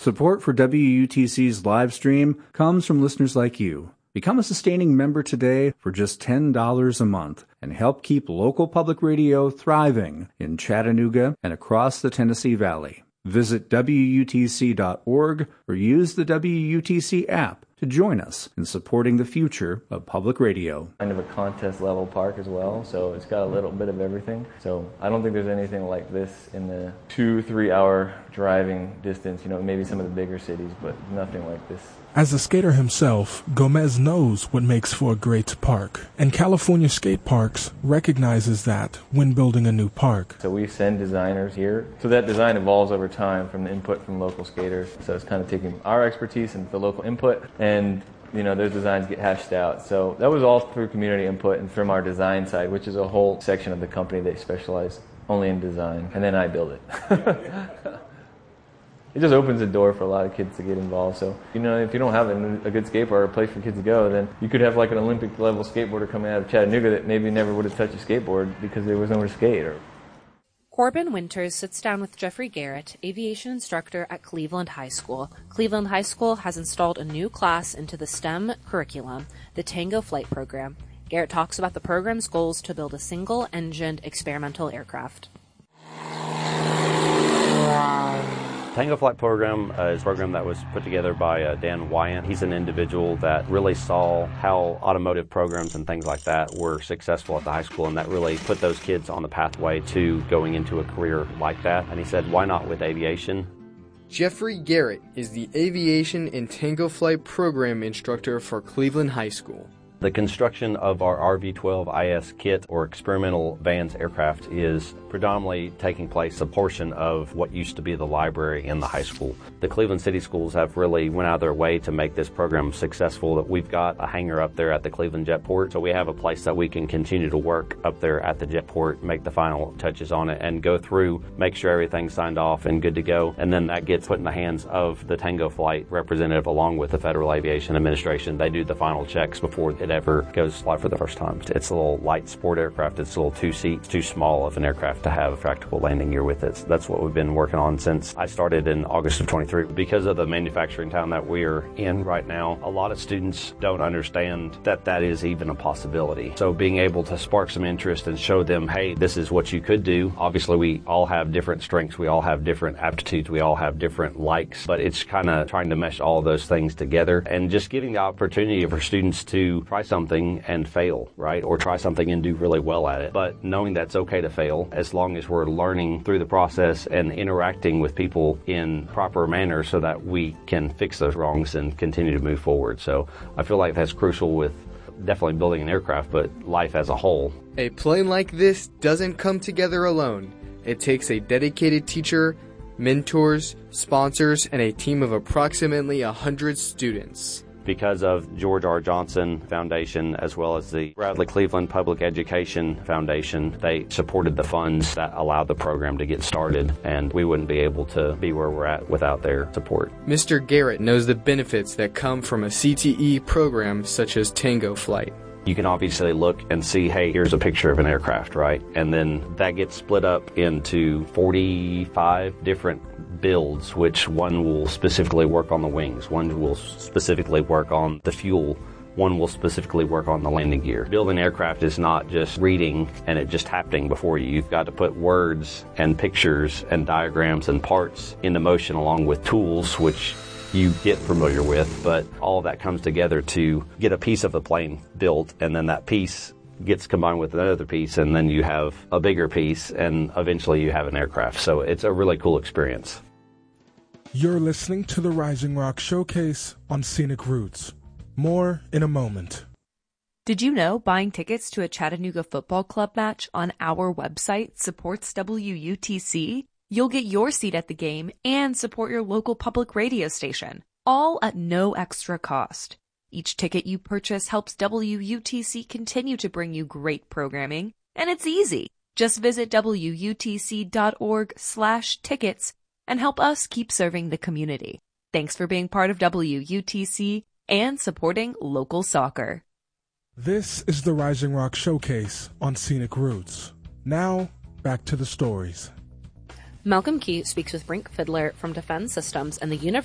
Support for WUTC's live stream comes from listeners like you. Become a sustaining member today for just $10 a month and help keep local public radio thriving in Chattanooga and across the Tennessee Valley. Visit WUTC.org or use the WUTC app to join us in supporting the future of public radio. Kind of a contest level park as well, so it's got a little bit of everything. So I don't think there's anything like this in the 2-3 hour driving distance, maybe some of the bigger cities, but nothing like this. As a skater himself, Gomez knows what makes for a great park, and California Skate Parks recognizes that when building a new park. So we send designers here, so that design evolves over time from the input from local skaters. So it's kind of taking our expertise and the local input, and those designs get hashed out. So that was all through community input and from our design side, which is a whole section of the company that specialize only in design, and then I build it. It just opens the door for a lot of kids to get involved. So, if you don't have a good skate park or a place for kids to go, then you could have like an Olympic level skateboarder coming out of Chattanooga that maybe never would have touched a skateboard because there was nowhere to skate. Corbin Winters sits down with Jeffrey Garrett, aviation instructor at Cleveland High School. Cleveland High School has installed a new class into the STEM curriculum, the Tango Flight Program. Garrett talks about the program's goals to build a single-engined experimental aircraft. Tango Flight Program is a program that was put together by Dan Wyant. He's an individual that really saw how automotive programs and things like that were successful at the high school, and that really put those kids on the pathway to going into a career like that. And he said, why not with aviation? Jeffrey Garrett is the Aviation and Tango Flight Program instructor for Cleveland High School. The construction of our RV-12IS kit, or experimental Vans aircraft, is predominantly taking place a portion of what used to be the library in the high school. The Cleveland City Schools have really went out of their way to make this program successful. That we've got a hangar up there at the Cleveland Jetport, so we have a place that we can continue to work up there at the Jetport, make the final touches on it, and go through, make sure everything's signed off and good to go. And then that gets put in the hands of the Tango Flight representative along with the Federal Aviation Administration. They do the final checks before it ever goes fly for the first time. It's a little light sport aircraft. It's a little two-seat, too small of an aircraft to have a practical landing gear with it. So that's what we've been working on since I started in August of 23. Because of the manufacturing town that we're in right now, a lot of students don't understand that that is even a possibility. So being able to spark some interest and show them, hey, this is what you could do. Obviously, we all have different strengths. We all have different aptitudes. We all have different likes. But it's kind of trying to mesh all of those things together and just giving the opportunity for students to try something and fail, right? Or try something and do really well at it. But knowing that's okay to fail as long as we're learning through the process and interacting with people in proper manner so that we can fix those wrongs and continue to move forward. So I feel like that's crucial with definitely building an aircraft, but life as a whole. A plane like this doesn't come together alone. It takes a dedicated teacher, mentors, sponsors, and a team of approximately 100 students. Because of George R. Johnson Foundation, as well as the Bradley Cleveland Public Education Foundation, they supported the funds that allowed the program to get started, and we wouldn't be able to be where we're at without their support. Mr. Garrett knows the benefits that come from a CTE program such as Tango Flight. You can obviously look and see, hey, here's a picture of an aircraft, right? And then that gets split up into 45 different builds, which one will specifically work on the wings, one will specifically work on the fuel, one will specifically work on the landing gear. Building aircraft is not just reading and it just happening before you. You've got to put words and pictures and diagrams and parts into motion along with tools, which you get familiar with, but all of that comes together to get a piece of the plane built, and then that piece gets combined with another piece, and then you have a bigger piece, and eventually you have an aircraft. So it's a really cool experience. You're listening to the Rising Rock Showcase on Scenic Roots. More in a moment. Did you know buying tickets to a Chattanooga Football Club match on our website supports WUTC? You'll get your seat at the game and support your local public radio station, all at no extra cost. Each ticket you purchase helps WUTC continue to bring you great programming, and it's easy. Just visit WUTC.org/tickets and help us keep serving the community. Thanks for being part of WUTC and supporting local soccer. This is the Rising Rock Showcase on Scenic Roots. Now, back to the stories. Malcolm Key speaks with Brink Fiddler from Defense Systems and the University